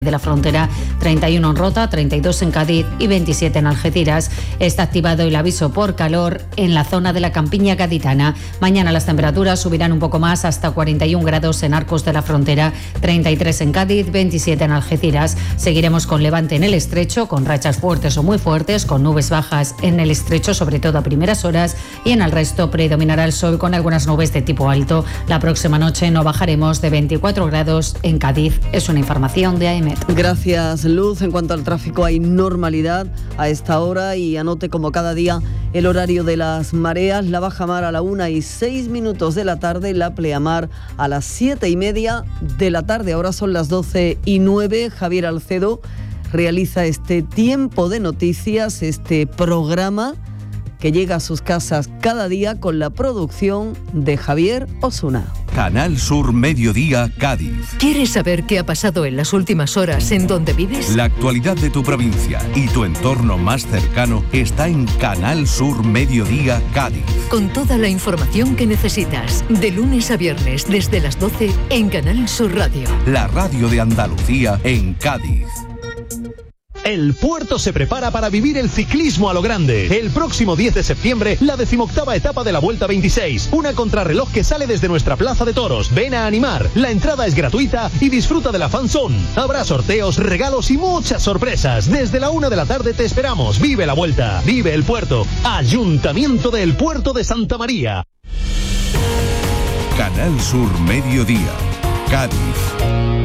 de la Frontera, 31 en Rota, 32 en Cádiz y 27 en Algeciras. Está activado el aviso por calor en la zona de la Campiña gaditana. Mañana las temperaturas subirán un poco más hasta 41 grados en Arcos de la Frontera, 33 en Cádiz, 27 en Algeciras. Seguiremos con levante en el estrecho, con rachas fuertes o muy fuertes, con nubes bajas en el estrecho, sobre todo a primeras horas, y en el resto predominará el sol con algunas nubes de tipo alto. La próxima noche no bajaremos de 24 grados en Cádiz. Es una información de AEMET. Gracias, Luz. En cuanto al tráfico, hay normalidad a esta hora y anote como cada día el horario de las mareas. La bajamar a la 1:06 de la tarde, la pleamar a las 7:30 de la tarde. Ahora son las 12:09. Javier Alcedo realiza este tiempo de noticias, este programa que llega a sus casas cada día con la producción de Javier Osuna. Canal Sur Mediodía, Cádiz. ¿Quieres saber qué ha pasado en las últimas horas en donde vives? La actualidad de tu provincia y tu entorno más cercano está en Canal Sur Mediodía, Cádiz. Con toda la información que necesitas, de lunes a viernes desde las 12 en Canal Sur Radio. La radio de Andalucía en Cádiz. El Puerto se prepara para vivir el ciclismo a lo grande. El próximo 10 de septiembre, la 18ª etapa de la Vuelta 26. Una contrarreloj que sale desde nuestra Plaza de Toros. Ven a animar. La entrada es gratuita y disfruta de la fanzone. Habrá sorteos, regalos y muchas sorpresas. Desde la 1 de la tarde te esperamos. Vive la Vuelta. Vive el Puerto. Ayuntamiento del Puerto de Santa María. Canal Sur Mediodía, Cádiz.